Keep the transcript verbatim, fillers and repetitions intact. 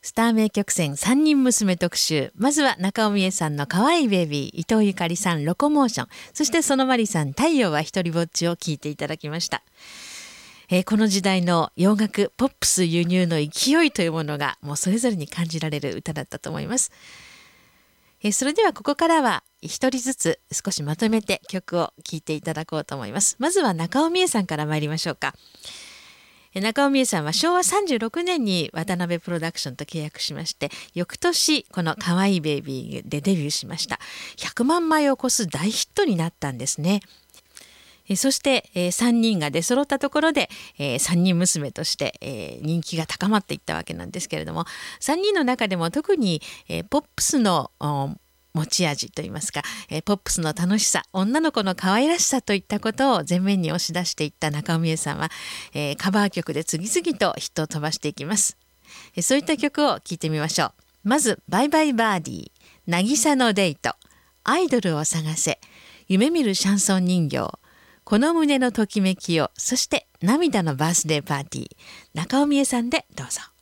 スター名曲選さんにん娘特集。まずは中尾美恵さんの可愛いベイビー、伊藤ゆかりさんロコモーション、そしてそのまりさん太陽は一人ぼっちを聴いていただきました。えー、この時代の洋楽ポップス輸入の勢いというものがもうそれぞれに感じられる歌だったと思います。えー、それではここからは一人ずつ少しまとめて曲を聴いていただこうと思います。まずは中尾美恵さんから参りましょうか。中尾美恵さんはしょうわさんじゅうろくねんに渡辺プロダクションと契約しまして、翌年この可愛いベイビーでデビューしました。ひゃくまんまいを超す大ヒットになったんですね。そして、えー、さんにんが出揃ったところで、えー、さんにん娘として、えー、人気が高まっていったわけなんですけれども、さんにんの中でも特に、えー、ポップスの持ち味といいますか、えー、ポップスの楽しさ、女の子の可愛らしさといったことを前面に押し出していった中尾美恵さんは、えー、カバー曲で次々とヒットを飛ばしていきます。えー、そういった曲を聴いてみましょう。まずバイバイバーディー、渚のデート、アイドルを探せ、夢見るシャンソン人形、この胸のときめきを、そして涙のバースデーパーティー。中尾美恵さんでどうぞ。